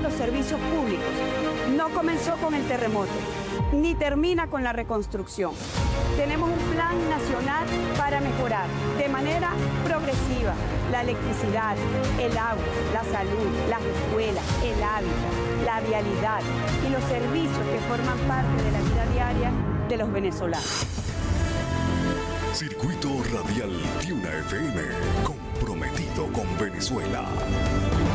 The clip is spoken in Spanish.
los servicios públicos no comenzó con el terremoto, ni termina con la reconstrucción. Tenemos un plan nacional para mejorar de manera progresiva la electricidad, el agua, la salud, las escuelas, el hábitat, la vialidad y los servicios que forman parte de la vida diaria de los venezolanos. Circuito Radial Tiuna FM, comprometido con Venezuela.